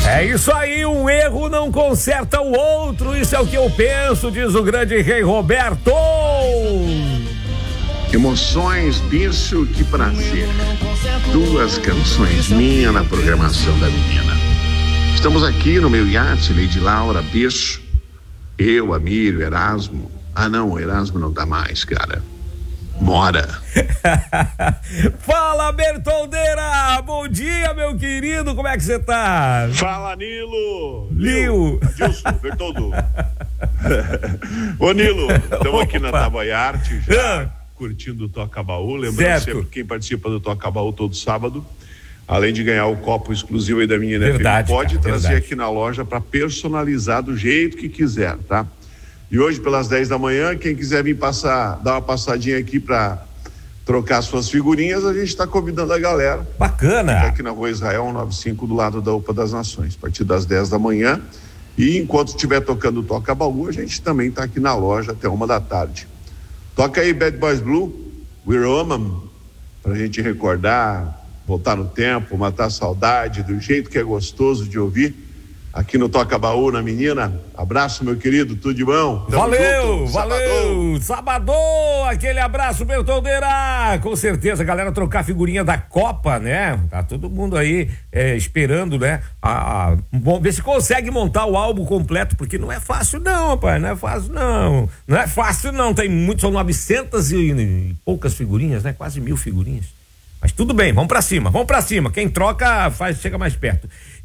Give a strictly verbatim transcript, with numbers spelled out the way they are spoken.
É isso aí, um erro não conserta o outro, isso é o que eu penso, diz o grande Rei Roberto. Emoções, bicho, que prazer. Duas canções minhas na programação da menina. Estamos aqui no meu iate, Lady Laura, bicho, eu, Amílio, Erasmo. Ah não, o Erasmo não tá mais, cara. Mora. Fala, Bertoldeira! Bom dia, meu querido, como é que você tá? Fala, Nilo! Lio! Adilson, Bertoldo. Ô, Nilo, estamos aqui na Tabaiarte, já Ah. curtindo o Toca Baú. Lembrando Certo. sempre quem participa do Toca Baú todo sábado, além de ganhar o copo exclusivo aí da Menina Verdade, F M, pode cara, trazer verdade. aqui na loja para personalizar do jeito que quiser, tá? E hoje, pelas dez da manhã, quem quiser vir passar, dar uma passadinha aqui para trocar suas figurinhas, a gente está convidando a galera. Tá Bacana! aqui na Rua Israel cento e noventa e cinco, do lado da U P A das Nações, a partir das dez da manhã. E enquanto estiver tocando o Toca Baú, a gente também está aqui na loja até uma da tarde. Toca aí Bad Boys Blue, We're Woman, pra gente recordar, voltar no tempo, matar a saudade, do jeito que é gostoso de ouvir. Aqui no Toca Baú, na Menina. Abraço, meu querido, tudo de bom? Tamo Valeu, junto. valeu! Sabadão, aquele abraço, Bertoldeira! Com certeza, galera, trocar figurinha da Copa, né? Tá todo mundo aí é, esperando, né? A, a, bom, ver se consegue montar o álbum completo, porque não é fácil não, rapaz, não é fácil não. Não é fácil não, tem muito, são novecentas e, e poucas figurinhas, né? Quase mil figurinhas. Mas tudo bem, vamos pra cima, vamos pra cima. Quem troca, faz, chega mais perto.